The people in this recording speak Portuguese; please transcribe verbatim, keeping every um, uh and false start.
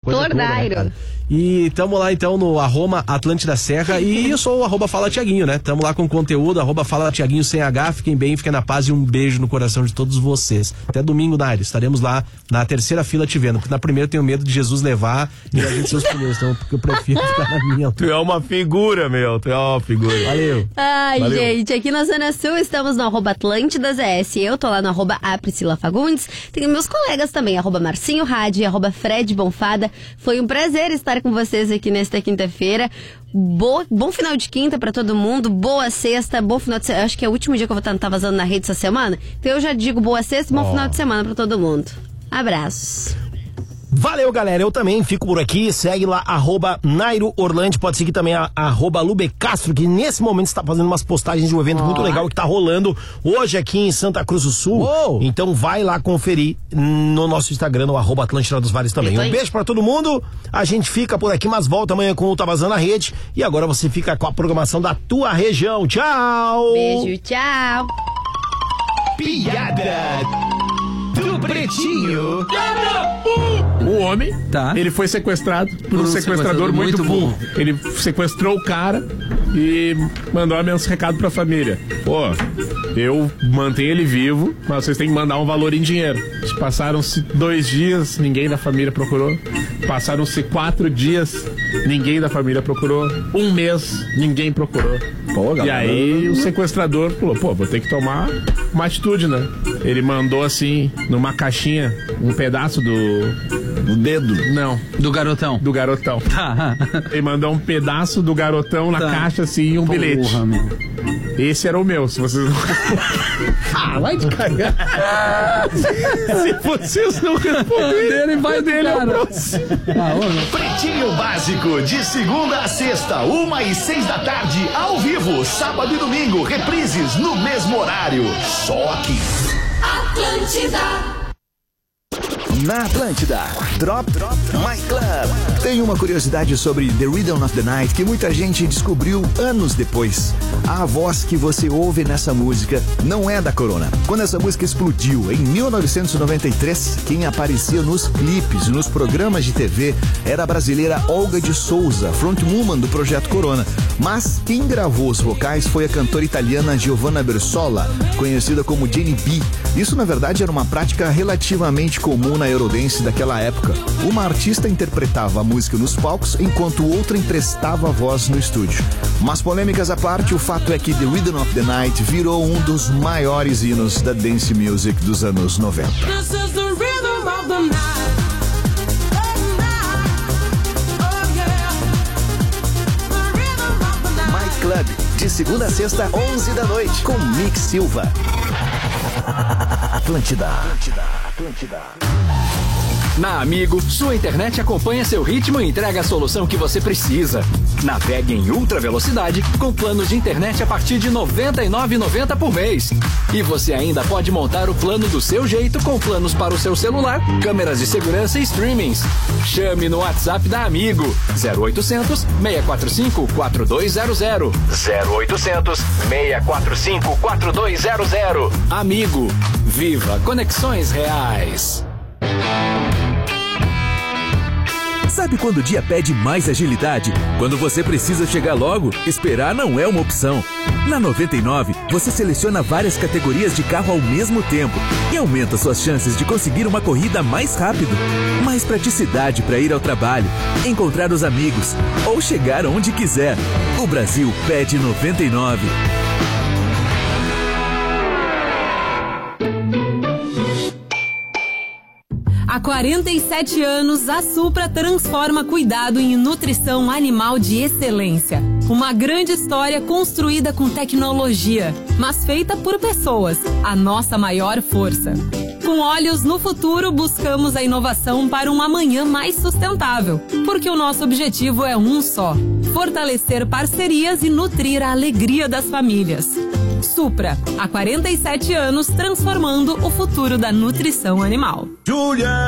Coisa Tornairo. boa, né, e tamo lá então no arroba Atlântida Serra e eu sou o arroba Fala Tiaguinho, né? Tamo lá com conteúdo, arroba Fala Tiaguinho sem H, fiquem bem, fiquem na paz e um beijo no coração de todos vocês. Até domingo, Nari, estaremos lá na terceira fila te vendo, porque na primeira eu tenho medo de Jesus levar e a gente ser os primeiros, então eu prefiro ficar na minha. Tu é uma figura, meu, tu é uma figura. Valeu. Ai, Valeu. gente, aqui na Zona Sul estamos no arroba Atlântida Z S, eu tô lá no arroba A Priscila Fagundes, tenho meus colegas também, arroba Marcinho Rádio, arroba Fred Bonfada. Foi um prazer estar com vocês aqui nesta quinta-feira. Boa, bom final de quinta pra todo mundo, boa sexta, bom final de semana. Acho que é o último dia que eu vou estar tá vazando na rede essa semana, então eu já digo boa sexta e bom oh. final de semana pra todo mundo. Abraços. Valeu, galera, eu também fico por aqui, segue lá, arroba Nairo Orlandi, pode seguir também a arroba Lubecastro, que nesse momento está fazendo umas postagens de um evento oh. muito legal que tá rolando hoje aqui em Santa Cruz do Sul, oh. então vai lá conferir no nosso Instagram, no arroba Atlântida dos Vales também. Um beijo pra todo mundo, a gente fica por aqui, mas volta amanhã com o Tá Vazando na Rede, e agora você fica com a programação da tua região, tchau! Beijo, tchau! Piada do Pretinho. O homem, tá. ele foi sequestrado por, por um, um sequestrador, sequestrador muito, muito burro. Ele sequestrou o cara e mandou um recado pra família. Pô, eu mantenho ele vivo, mas vocês têm que mandar um valor em dinheiro. Passaram-se dois dias, ninguém da família procurou. Passaram-se quatro dias, ninguém da família procurou. Um mês, ninguém procurou. Pô, e aí o sequestrador falou, pô, vou ter que tomar uma atitude, né? Ele mandou assim, numa caixinha, um pedaço do... O dedo? Não. Do garotão? Do garotão. Tá. Ele mandou um pedaço do garotão na tá. caixa assim e um Porra, bilhete. Meu. Esse era o meu, se vocês não... Ah, vai de cagar. Se vocês não responderem, vai dele ao próximo. Ah, Pretinho Básico, de segunda a sexta, uma e seis da tarde, ao vivo, sábado e domingo, reprises no mesmo horário. Só aqui. Atlântida. Na Atlântida, Drop, Drop, My Club. Tem uma curiosidade sobre The Rhythm of the Night que muita gente descobriu anos depois. A voz que você ouve nessa música não é da Corona. Quando essa música explodiu em mil novecentos e noventa e três, quem aparecia nos clipes, nos programas de T V, era a brasileira Olga de Souza, frontwoman do Projeto Corona. Mas quem gravou os vocais foi a cantora italiana Giovanna Bersola, conhecida como Jenny B. Isso, na verdade, era uma prática relativamente comum na Eurodance daquela época. Uma artista interpretava a música nos palcos, enquanto outra emprestava a voz no estúdio. Mas polêmicas à parte, o fato é que The Rhythm of the Night virou um dos maiores hinos da dance music dos anos noventa. This is the rhythm of the night. My Club, de segunda a sexta, onze da noite, com Mick Silva. Atlântida. Atlântida. Atlântida. Na Amigo, sua internet acompanha seu ritmo e entrega a solução que você precisa. Navegue em ultra velocidade com planos de internet a partir de noventa e nove reais e noventa centavos por mês. E você ainda pode montar o plano do seu jeito com planos para o seu celular, câmeras de segurança e streamings. Chame no WhatsApp da Amigo zero oitocentos, seis quatro cinco, quatro dois zero zero. zero oitocentos, seis quatro cinco, quatro dois zero zero. Amigo, viva conexões reais. Sabe quando o dia pede mais agilidade? Quando você precisa chegar logo, esperar não é uma opção. Na noventa e nove, você seleciona várias categorias de carro ao mesmo tempo e aumenta suas chances de conseguir uma corrida mais rápido. Mais praticidade para ir ao trabalho, encontrar os amigos ou chegar onde quiser. O Brasil pede noventa e nove. Há quarenta e sete anos, a Supra transforma cuidado em nutrição animal de excelência. Uma grande história construída com tecnologia, mas feita por pessoas, a nossa maior força. Com olhos no futuro, buscamos a inovação para um amanhã mais sustentável, porque o nosso objetivo é um só: fortalecer parcerias e nutrir a alegria das famílias. Supra, há quarenta e sete anos, transformando o futuro da nutrição animal. Julia!